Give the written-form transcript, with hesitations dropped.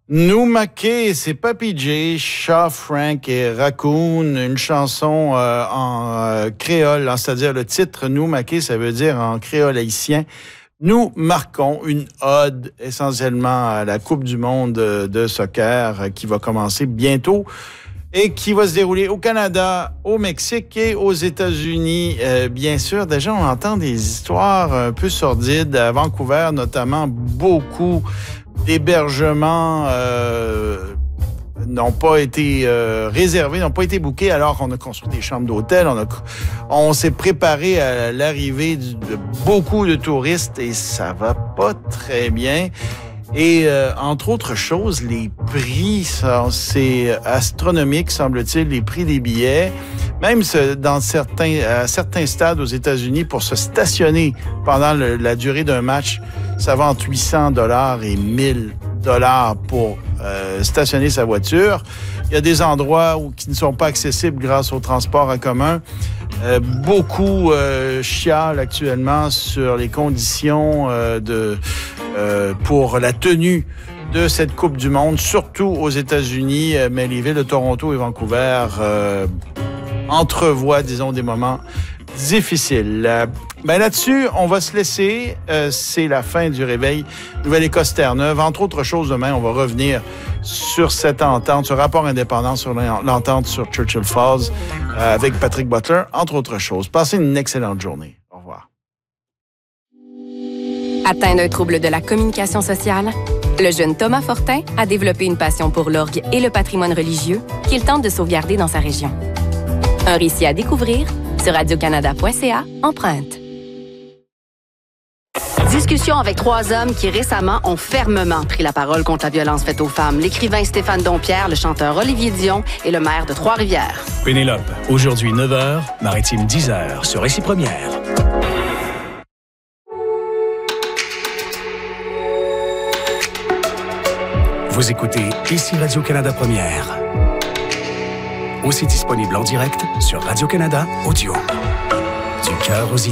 Noumake, c'est Papy J, Shaw Frank et Raccoon, une chanson en créole, c'est-à-dire le titre Noumake, ça veut dire en créole haïtien. Nous marquons une ode essentiellement à la Coupe du monde de soccer qui va commencer bientôt et qui va se dérouler au Canada, au Mexique et aux États-Unis. Bien sûr, déjà, on entend des histoires un peu sordides à Vancouver, notamment beaucoup d'hébergements n'ont pas été réservés, n'ont pas été bookés alors qu'on a construit des chambres d'hôtel. On s'est préparé à l'arrivée de beaucoup de touristes et ça va pas très bien. Et entre autres choses, les prix, c'est astronomique, semble-t-il, les prix des billets. Même à certains stades aux États-Unis, pour se stationner pendant la durée d'un match, ça va entre $800 et $1,000 pour stationner sa voiture. Il y a des endroits qui ne sont pas accessibles grâce au transport en commun. Beaucoup chialent actuellement sur les conditions pour la tenue de cette Coupe du monde, surtout aux États-Unis, mais les villes de Toronto et Vancouver entrevoient, disons, des moments difficiles. Là-dessus, on va se laisser. C'est la fin du réveil Nouvelle-Écosse-Terre-Neuve. Entre autres choses, demain, on va revenir sur cette entente, ce rapport indépendant sur l'entente sur Churchill Falls avec Patrick Butler, entre autres choses. Passez une excellente journée. Au revoir. Atteint d'un trouble de la communication sociale, le jeune Thomas Fortin a développé une passion pour l'orgue et le patrimoine religieux qu'il tente de sauvegarder dans sa région. Un récit à découvrir sur radiocanada.ca, empreinte. Discussion avec 3 hommes qui récemment ont fermement pris la parole contre la violence faite aux femmes. L'écrivain Stéphane Dompierre, le chanteur Olivier Dion et le maire de Trois-Rivières. Pénélope, aujourd'hui 9h, Maritime 10h, sur Récit Première. Vous écoutez ici Radio-Canada Première. Aussi disponible en direct sur Radio-Canada Audio. Du cœur aux idées.